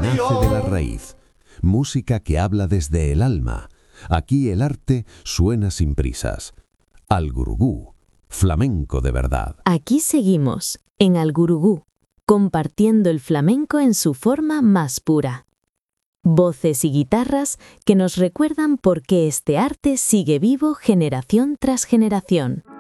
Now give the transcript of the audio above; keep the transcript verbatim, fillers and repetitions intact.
nace de la raíz. Música que habla desde el alma. Aquí el arte suena sin prisas. Al Gurugú, flamenco de verdad. Aquí seguimos, en Al Gurugú, compartiendo el flamenco en su forma más pura. Voces y guitarras que nos recuerdan por qué este arte sigue vivo generación tras generación.